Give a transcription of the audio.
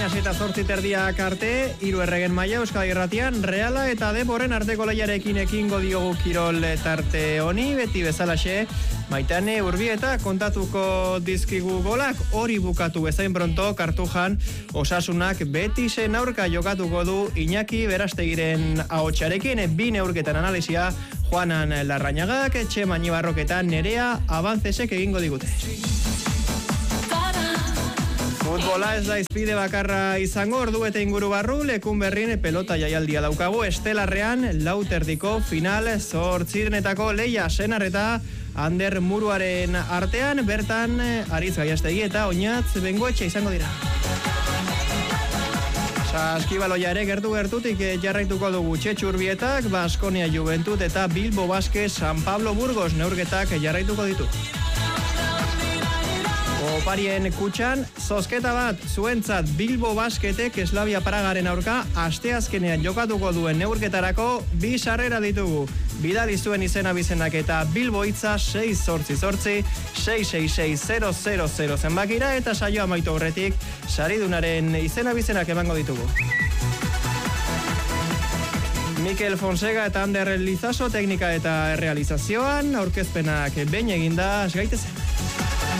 Espainias eta 8:30 arte, 3 erregen maila Euskadi Irratian, Reala eta Deporren arteko lehiarekin ekingo diogu kirol tarte honi, beti bezalaxe, Maitane Urbieta kontatuko dizkigu golak, hori bukatu bezain pronto, Kartujan Osasunak Betisen aurka jokatuko du Iñaki Berastegiren ahotsarekin, 2 neurketan analisia, Juanan Larrañagak, Txema Nibarroketan Nerea Abantzesek egingo digute. Futbola ez da izpide bakarra izango, ordu eta inguru barru, lekun berrin pelota jaialdia daukagu, Estelarrean, lauterdiko final, 8 leia Senar eta Ander Muruaren artean, bertan Aritz Gaiastegi eta Oñatz Bengoetxe izango dira. Saskibaloia ere gertutik jarraituko dugu Txetxu Urbietak, Baskonia Juventud eta Bilbo Basket San Pablo Burgos neurketak jarraituko ditu. Oparien kutxan, zozketa bat zuentzat Bilbo Basketek Eslavia Pragaren aurka asteazkenean jokatuko duen neurketarako 2 sarrera ditugu. Bidali zuen izena bizenak eta Bilbo hitza 688 666 000 zenbakira eta saioa amaitu aurretik saridunaren izena bizenak emango ditugu. Mikel Fonseca eta Ander Lizaso teknika eta realizazioan, aurkezpenak behin eginda, gaitezen.